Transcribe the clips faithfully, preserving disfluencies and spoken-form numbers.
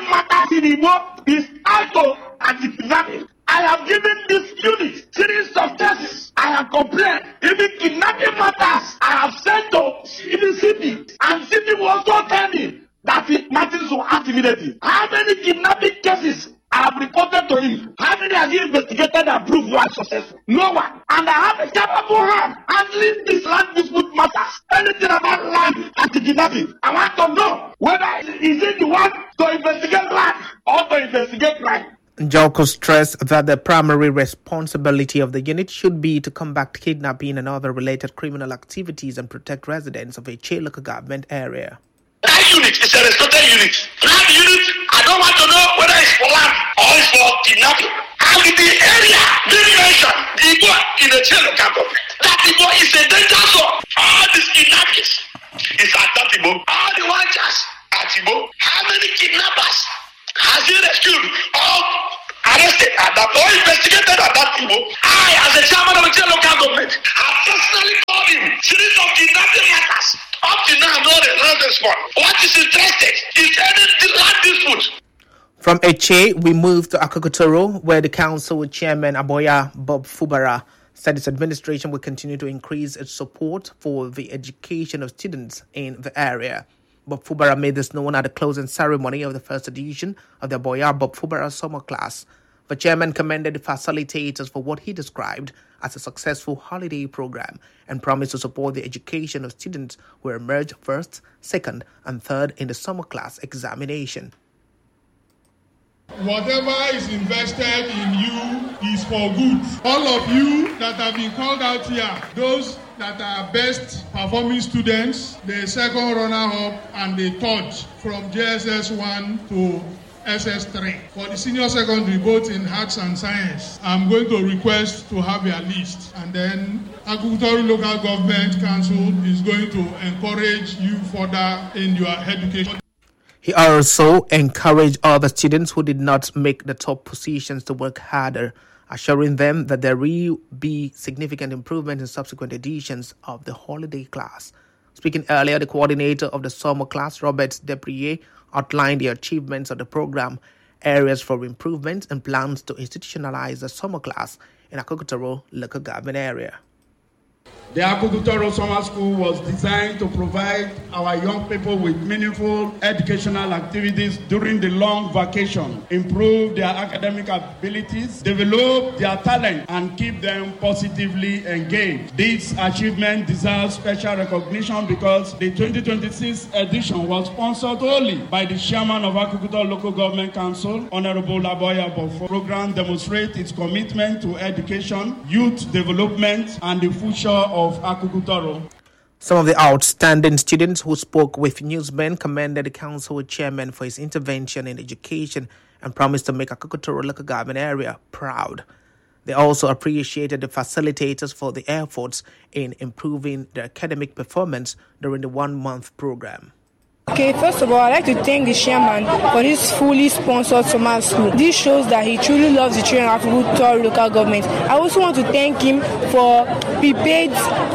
matters in Igbo is how to anti-kidnapping. I have given this unit series of tests. I have complained. Even kidnapping matters, I have sent to even C P. And C P will also tell me that it matters to act immediately. How many kidnapping cases I have reported to him? How many has he investigated and proved one successful? No one. And I have a capable hand handling this land dispute matters. Anything about land anti-kidnapping, I want to know whether is it the one to investigate land or to investigate crime. Njoku stressed that the primary responsibility of the unit should be to combat kidnapping and other related criminal activities and protect residents of a Che local government area. That unit is a restricted unit. That unit, I don't want to know whether it's for land or it's for kidnapping. And in the area being mentioned, the Igbo in the Che local government, that Igbo is a danger zone. All these kidnappings is at that Igbo. All the watchers at Igbo. How many kidnappers has he rescued or arrested at that or investigated at that Igbo? I, as a chairman of the Che local government, have personally called him series of kidnapping matters. Up to now, no response. What is interested is any land dispute. From Eche, we move to Akokotoro, where the council chairman Aboya Bob Fubara said its administration will continue to increase its support for the education of students in the area. Bob Fubara made this known at the closing ceremony of the first edition of the Aboya Bob Fubara summer class. The chairman commended the facilitators for what he described as a successful holiday program and promised to support the education of students who emerged first, second, and third in the summer class examination. Whatever is invested in you is for good. All of you that have been called out here, those that are best performing students, the second runner-up and the third from J S S one to S S three. For the senior secondary, both in arts and science, I'm going to request to have your list. And then Akokotoro Local Government Council is going to encourage you further in your education. He also encouraged other students who did not make the top positions to work harder, assuring them that there will be significant improvement in subsequent editions of the holiday class. Speaking earlier, the coordinator of the summer class, Robert Deprier, outlined the achievements of the program, areas for improvement, and plans to institutionalize the summer class in Akokotoro local government area. The Akokotoro Summer School was designed to provide our young people with meaningful educational activities during the long vacation, improve their academic abilities, develop their talent, and keep them positively engaged. This achievement deserves special recognition because the twenty twenty-six edition was sponsored only by the chairman of Akokotoro Local Government Council, Honorable Aboya Bofo. The program demonstrates its commitment to education, youth development, and the future of of Akokotoro. Some of the outstanding students who spoke with newsmen commended the council chairman for his intervention in education and promised to make Akokotoro local government area proud. They also appreciated the facilitators for the efforts in improving their academic performance during the one-month program. Okay, first of all, I'd like to thank the chairman for this fully sponsored summer school. This shows that he truly loves the children of Akokotoro local government. I also want to thank him for prepaid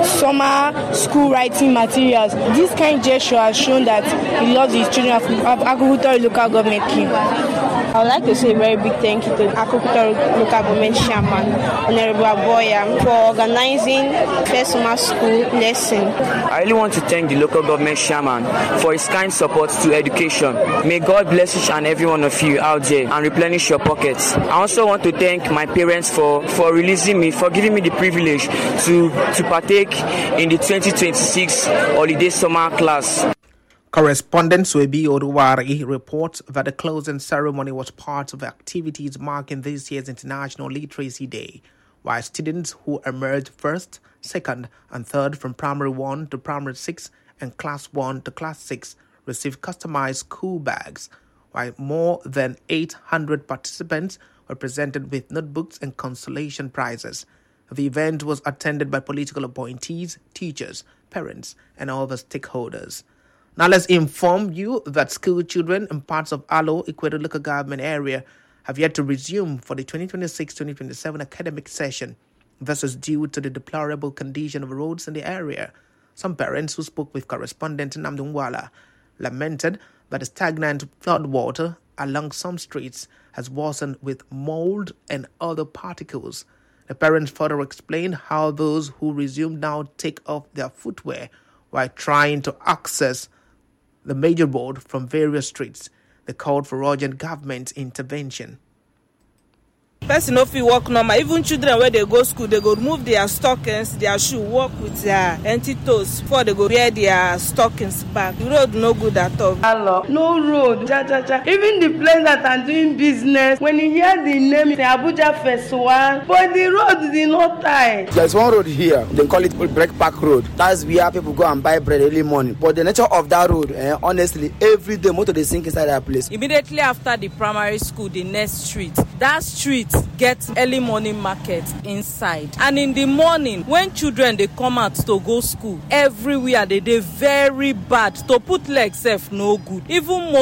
summer school writing materials. This kind gesture has shown that he loves the children of Akokotoro local government. I would like to say a very big thank you to Akokotoro local government chairman, Honorable Aboya, for organizing first summer school lesson. I really want to thank the local government chairman for his kind support to education. May God bless each and every one of you out there and replenish your pockets. I also want to thank my parents for, for releasing me, for giving me the privilege to, to partake in the twenty twenty-six holiday summer class. Correspondent Suebi Oduwari reports that the closing ceremony was part of the activities marking this year's International Literacy Day, while students who emerged first, second, and third from primary one to primary six and class one to class six received customized school bags, while more than eight hundred participants were presented with notebooks and consolation prizes. The event was attended by political appointees, teachers, parents, and other stakeholders. Now let's inform you that school children in parts of Alo, Equator local government area have yet to resume for the twenty twenty-six twenty twenty-seven academic session. This is due to the deplorable condition of roads in the area. Some parents who spoke with correspondent Namdungwala lamented that the stagnant floodwater along some streets has worsened with mold and other particles. The parents further explained how those who resume now take off their footwear while trying to access the major road from various streets. They called for urgent government intervention. Person no fit walk normal. Even children when they go school, they go remove their stockings, their shoe, walk with their empty toes before they go wear their stockings back. The road no good at all. Hello. No road. Ja, ja, ja. Even the place that I'm doing business, when you hear the name, it's Abuja Festival, but the road is not tight. There's one road here. They call it Break Park Road. That's where people go and buy bread early morning. But the nature of that road, eh, honestly, every day motor they sink inside that place. Immediately after the primary school, the next street, that street get early morning market inside, and in the morning when children they come out to go school, everywhere they dey very bad. To put leg sef no good. Even